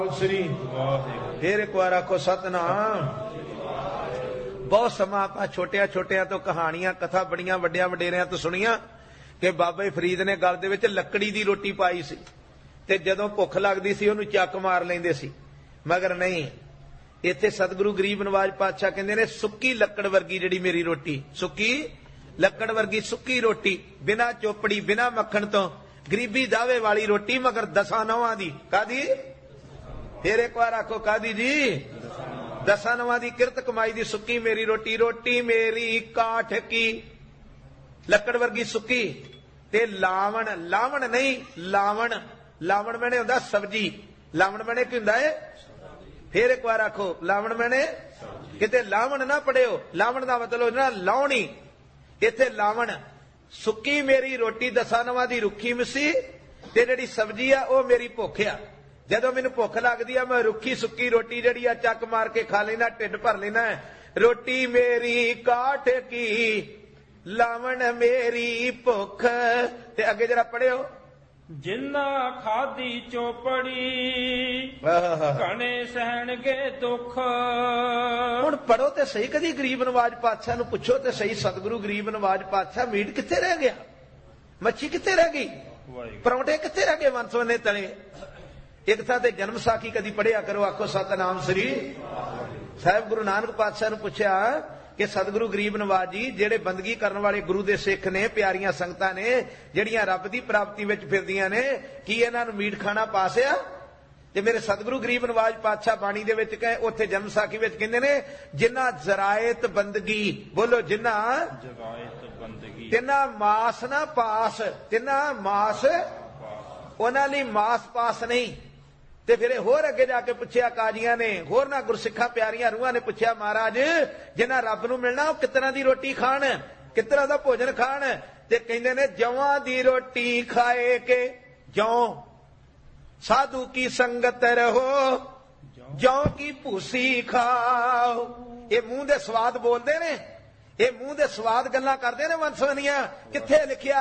ਸ੍ਰੀ ਫੇਰ ਇੱਕ ਵਾਰ ਆਖੋ ਸਤਨਾਮ। ਬਹੁਤ ਸਮਾਂ ਆਪਾਂ ਛੋਟਿਆਂ ਛੋਟਿਆਂ ਤੋਂ ਕਹਾਣੀਆਂ ਕਥਾ ਬੜੀਆਂ ਵੱਡਿਆਂ ਵਡੇਰਿਆਂ ਤੋਂ ਸੁਣੀਆਂ ਕਿ ਬਾਬਾ ਫਰੀਦ ਨੇ ਗਲ ਦੇ ਵਿੱਚ ਲੱਕੜੀ ਦੀ ਰੋਟੀ ਪਾਈ ਸੀ ਤੇ ਜਦੋਂ ਭੁੱਖ ਲੱਗਦੀ ਸੀ ਉਹਨੂੰ ਚੱਕ ਮਾਰ ਲੈਂਦੇ ਸੀ, ਮਗਰ ਨਹੀਂ। ਇੱਥੇ ਸਤਿਗੁਰੂ ਗਰੀਬ ਨਵਾਜ ਪਾਤਸ਼ਾਹ ਕਹਿੰਦੇ ਨੇ ਸੁੱਕੀ ਲੱਕੜ ਵਰਗੀ ਜਿਹੜੀ ਮੇਰੀ ਰੋਟੀ, ਸੁੱਕੀ ਲੱਕੜ ਵਰਗੀ ਸੁੱਕੀ ਰੋਟੀ, ਬਿਨਾਂ ਚੋਪੜੀ ਬਿਨਾਂ ਮੱਖਣ ਤੋਂ, ਗਰੀਬੀ ਦਾਵੇ ਵਾਲੀ ਰੋਟੀ, ਮਗਰ 10 ਨੌਆਂ ਦੀ। ਕਾਦੀ? ਫੇਰ ਇੱਕ ਵਾਰ ਆਖੋ ਕਾਦੀ ਜੀ? 10 ਨੌਆਂ ਦੀ ਕਿਰਤ ਕਮਾਈ ਦੀ ਸੁੱਕੀ ਮੇਰੀ ਰੋਟੀ। ਰੋਟੀ ਮੇਰੀ ਕਾਠ ਕੀ ਲੱਕੜ ਵਰਗੀ ਸੁੱਕੀ ਤੇ ਲਾਵਣ, ਲਾਵਣ ਨਹੀਂ ਲਾਵਣ, ਲਾਵਣ ਮੈਨੇ ਹੁੰਦਾ ਸਬਜੀ, ਲਾਵਣ ਮੈਨੇ ਕੀ ਹੁੰਦਾ ਹੈ? ਫੇਰ ਇੱਕ ਵਾਰ ਆਖੋ ਲਾਵਣ ਮੈਨੇ, ਕਿਤੇ ਲਾਵਣ ਨਾ ਪੜਿਓ, ਲਾਵਣ ਦਾ ਮਤਲਬ ਨਾ ਲਾਉਣੀ, ਇੱਥੇ ਲਾਵਣ। ਸੁੱਕੀ ਮੇਰੀ ਰੋਟੀ 10 ਨੌਆਂ ਦੀ ਰੁੱਖੀ ਮਿੱਸੀ ਤੇ ਜਿਹੜੀ ਸਬਜੀ ਆ ਉਹ ਮੇਰੀ ਭੁੱਖ ਆ। ਜਦੋਂ ਮੈਨੂੰ ਭੁੱਖ ਲੱਗਦੀ ਆ ਮੈਂ ਰੁੱਖੀ ਸੁੱਕੀ ਰੋਟੀ ਜਿਹੜੀ ਆ ਚੱਕ ਮਾਰ ਕੇ ਖਾ ਲੈਣਾ, ਢਿੱਡ ਭਰ ਲੈਣਾ। ਰੋਟੀ ਮੇਰੀ ਕਾਠ ਕੀ ਲਾਵਣ ਮੇਰੀ ਭੁੱਖ। ਤੇ ਅੱਗੇ ਜਰਾ ਪੜਿਓ। ਜਿੰਨਾ ਖਾਦੀ ਚੋਪੜੀ ਘਣੇ ਸਹਿਣਗੇ ਦੁੱਖ। ਹੁਣ ਪੜੋ ਤੇ ਸਹੀ, ਕਦੀ ਗਰੀਬ ਨਵਾਜ ਪਾਤਸ਼ਾਹ ਨੂੰ ਪੁੱਛੋ ਤੇ ਸਹੀ, ਸਤਿਗੁਰੂ ਗਰੀਬ ਨਵਾਜ ਪਾਤਸ਼ਾਹ ਮੀਟ ਕਿੱਥੇ ਰਹਿ ਗਿਆ, ਮੱਛੀ ਕਿੱਥੇ ਰਹਿ ਗਈ, ਪਰੌਂਠੇ ਕਿੱਥੇ ਰਹਿ ਗਏ ਵੰਸਵਨੇ ਤਲੇ। ਇੱਕ ਥਾਂ ਤੇ ਜਨਮ ਸਾਖੀ ਕਦੀ ਪੜਿਆ ਕਰੋ, ਆਖੋ ਸਤਨਾਮ ਸ੍ਰੀ ਸਾਹਿਬ। ਗੁਰੂ ਨਾਨਕ ਪਾਤਸ਼ਾਹ ਨੂੰ ਪੁੱਛਿਆ ਕਿ ਸਤਿਗੁਰੂ ਗਰੀਬ ਨਵਾਜ ਜੀ, ਜਿਹੜੇ ਬੰਦਗੀ ਕਰਨ ਵਾਲੇ ਗੁਰੂ ਦੇ ਸਿੱਖ ਨੇ, ਪਿਆਰੀਆਂ ਸੰਗਤਾਂ ਨੇ ਜਿਹੜੀਆਂ ਰੱਬ ਦੀ ਪ੍ਰਾਪਤੀ ਵਿੱਚ ਫਿਰਦੀਆਂ ਨੇ, ਕੀ ਇਹਨਾਂ ਨੂੰ ਮੀਟ ਖਾਣਾ ਪਾਸ ਆ? ਤੇ ਮੇਰੇ ਸਤਿਗੁਰੂ ਗਰੀਬ ਨਵਾਜ ਪਾਤਸ਼ਾਹ ਬਾਣੀ ਦੇ ਵਿੱਚ ਕਹੇ, ਉੱਥੇ ਜਨਮ ਸਾਖੀ ਵਿੱਚ ਕਹਿੰਦੇ ਨੇ ਜਿਨ੍ਹਾਂ ਜ਼ਰਾਇਤ ਬੰਦਗੀ, ਬੋਲੋ ਜਿਨ੍ਹਾਂ ਜਰਾਇਤ ਬੰਦਗੀ, ਤਿੰਨਾ ਮਾਸ ਨਾ ਪਾਸ, ਤਿੰਨਾ ਮਾਸ, ਉਹਨਾਂ ਲਈ ਮਾਸ ਪਾਸ ਨਹੀਂ। ਤੇ ਫਿਰ ਹੋਰ ਅੱਗੇ ਜਾ ਕੇ ਪੁੱਛਿਆ ਕਾਜ਼ੀਆਂ ਨੇ, ਹੋਰ ਨਾ ਗੁਰਸਿੱਖਾਂ ਪਿਆਰੀਆਂ ਰੂਹਾਂ ਨੇ ਪੁੱਛਿਆ, ਮਹਾਰਾਜ ਜਿਨ੍ਹਾਂ ਰੱਬ ਨੂੰ ਮਿਲਣਾ ਉਹ ਕਿਸ ਤਰ੍ਹਾਂ ਦੀ ਰੋਟੀ ਖਾਣ, ਕਿਸ ਤਰ੍ਹਾਂ ਦਾ ਭੋਜਨ ਖਾਣ? ਤੇ ਕਹਿੰਦੇ ਨੇ ਜਵਾਂ ਦੀ ਰੋਟੀ ਖਾਏ ਕੇ ਜੌਂ, ਸਾਧੂ ਕੀ ਸੰਗਤ ਰਹੋ, ਜੌਂ ਕੀ ਭੂਸੀ ਖਾਓ। ਇਹ ਮੂੰਹ ਦੇ ਸਵਾਦ ਬੋਲਦੇ ਨੇ, ਇਹ ਮੂੰਹ ਦੇ ਸਵਾਦ ਗੱਲਾਂ ਕਰਦੇ ਨੇ ਵੰਸਵਨੀਆਂ। ਕਿੱਥੇ ਲਿਖਿਆ